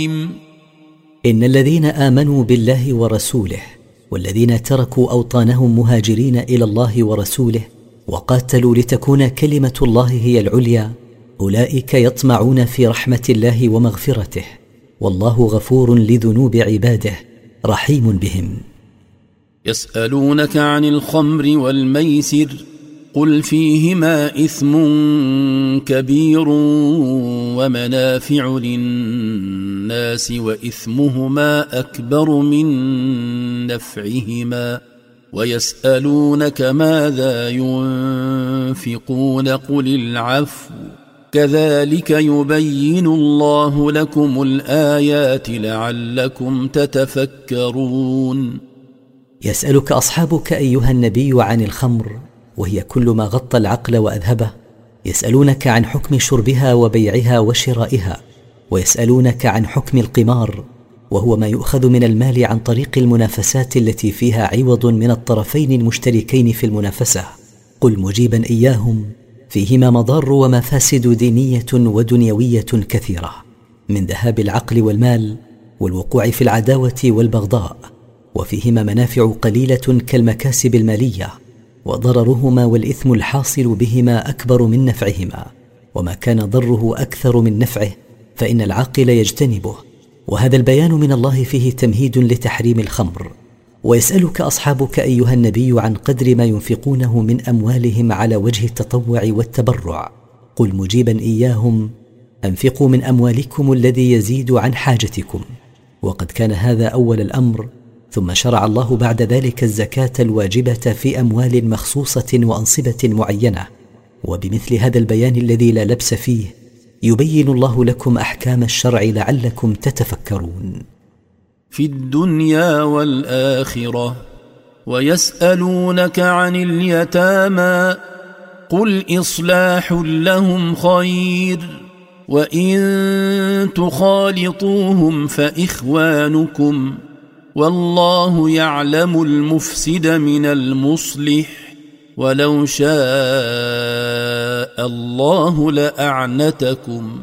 إن الذين آمنوا بالله ورسوله والذين تركوا أوطانهم مهاجرين إلى الله ورسوله وقاتلوا لتكون كلمة الله هي العليا أولئك يطمعون في رحمة الله ومغفرته، والله غفور لذنوب عباده رحيم بهم. يسألونك عن الخمر والميسر قل فيهما إثم كبير ومنافع للناس وإثمهما أكبر من نفعهما ويسألونك ماذا ينفقون قل العفو كذلك يبين الله لكم الآيات لعلكم تتفكرون. يسألك أصحابك أيها النبي عن الخمر، وهي كل ما غطى العقل وأذهبه. يسألونك عن حكم شربها وبيعها وشرائها، ويسألونك عن حكم القمار، وهو ما يؤخذ من المال عن طريق المنافسات التي فيها عوض من الطرفين المشتركين في المنافسة. قل مجيبا إياهم فيهما مضار ومفاسد دينية ودنيوية كثيرة، من ذهاب العقل والمال والوقوع في العداوة والبغضاء، وفيهما منافع قليلة كالمكاسب المالية، وضررهما والإثم الحاصل بهما أكبر من نفعهما، وما كان ضره أكثر من نفعه فإن العاقل يجتنبه. وهذا البيان من الله فيه تمهيد لتحريم الخمر. ويسألك أصحابك أيها النبي عن قدر ما ينفقونه من أموالهم على وجه التطوع والتبرع. قل مجيبا إياهم أنفقوا من أموالكم الذي يزيد عن حاجتكم، وقد كان هذا أول الأمر، ثم شرع الله بعد ذلك الزكاة الواجبة في أموال مخصوصة وأنصبة معينة. وبمثل هذا البيان الذي لا لبس فيه يبين الله لكم أحكام الشرع لعلكم تتفكرون. في الدنيا والآخرة ويسألونك عن اليتامى قل إصلاح لهم خير وإن تخالطوهم فإخوانكم والله يعلم المفسد من المصلح ولو شاء الله لأعنتكم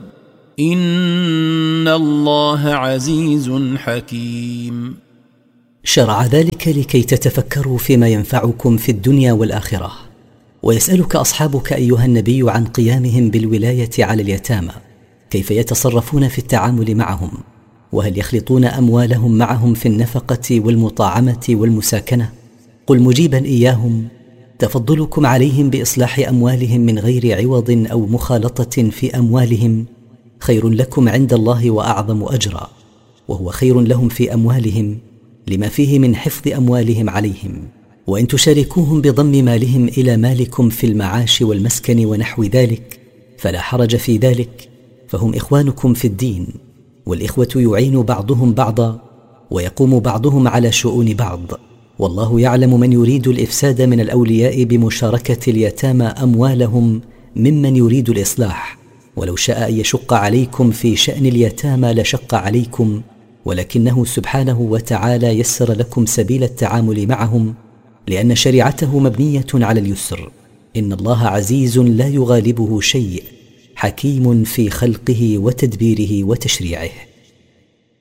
إن الله عزيز حكيم. شرع ذلك لكي تتفكروا فيما ينفعكم في الدنيا والآخرة. ويسألك أصحابك أيها النبي عن قيامهم بالولاية على اليتامى، كيف يتصرفون في التعامل معهم، وهل يخلطون أموالهم معهم في النفقة والمطاعمة والمساكنة. قل مجيبا إياهم تفضلكم عليهم بإصلاح أموالهم من غير عوض أو مخالطة في أموالهم خير لكم عند الله وأعظم أجرا، وهو خير لهم في أموالهم لما فيه من حفظ أموالهم عليهم. وإن تشاركوهم بضم مالهم إلى مالكم في المعاش والمسكن ونحو ذلك فلا حرج في ذلك، فهم إخوانكم في الدين، والإخوة يعين بعضهم بعضا ويقوم بعضهم على شؤون بعض. والله يعلم من يريد الإفساد من الأولياء بمشاركة اليتامى أموالهم ممن يريد الإصلاح، ولو شاء أن يشق عليكم في شأن اليتامى لشق عليكم، ولكنه سبحانه وتعالى يسر لكم سبيل التعامل معهم، لأن شريعته مبنية على اليسر. إن الله عزيز لا يغالبه شيء، حكيم في خلقه وتدبيره وتشريعه.